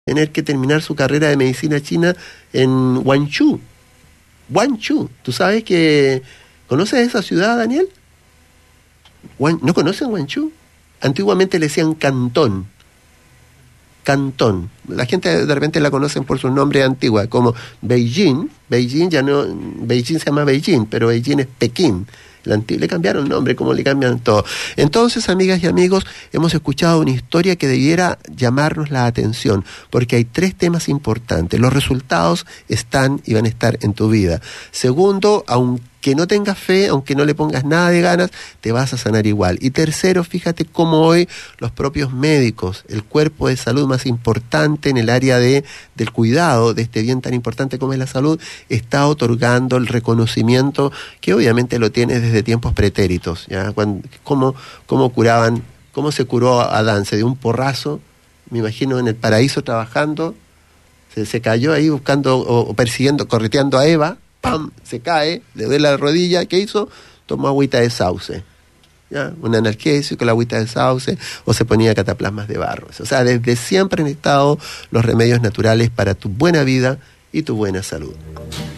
tener que terminar su carrera de medicina china en Guangzhou. Guangzhou, ¿tú sabes que conoces esa ciudad, Daniel? ¿No conocen Guangzhou? Antiguamente le decían Cantón. Cantón. La gente de repente la conocen por sus nombres antiguos, como Beijing. Beijing ya no, Beijing se llama Beijing, pero Beijing es Pekín. Le cambiaron el nombre, como le cambian todo. Entonces, amigas y amigos, hemos escuchado una historia que debiera llamarnos la atención, porque hay 3 temas importantes. Los resultados están y van a estar en tu vida. Segundo, aunque no tengas fe, aunque no le pongas nada de ganas, te vas a sanar igual. Y tercero, fíjate cómo hoy los propios médicos, el cuerpo de salud más importante en el área del cuidado de este bien tan importante como es la salud, está otorgando el reconocimiento que obviamente lo tiene desde tiempos pretéritos, ¿ya? Cómo curaban, cómo se curó a Adán, se dio un porrazo, me imagino en el paraíso trabajando, se cayó ahí buscando o persiguiendo, correteando a Eva, ¡pam!, se cae, le duele la rodilla, ¿qué hizo? Tomó agüita de sauce, ¿ya? Un analgésico con la agüita de sauce, o se ponía cataplasmas de barro. O sea, desde siempre han estado los remedios naturales para tu buena vida y tu buena salud.